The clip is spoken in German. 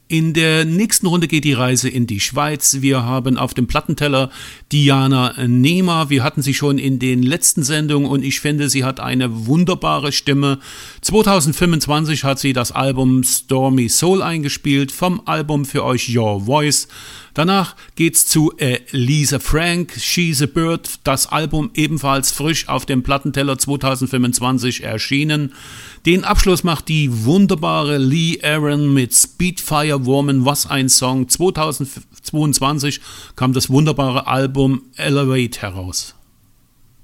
In der nächsten Runde geht die Reise in die Schweiz. Wir haben auf dem Plattenteller Diana Nehmer. Wir hatten sie schon in den letzten Sendungen und ich finde, sie hat eine wunderbare Stimme. 2025 hat sie das Album Stormy Soul eingespielt, vom Album für euch Your Voice. Danach geht's zu Lisa Frank, She's a Bird, das Album ebenfalls frisch auf dem Plattenteller 2025 erschienen. Den Abschluss macht die wunderbare Lee Aaron mit Speedfire Woman, was ein Song. 2022 kam das wunderbare Album Elevate heraus.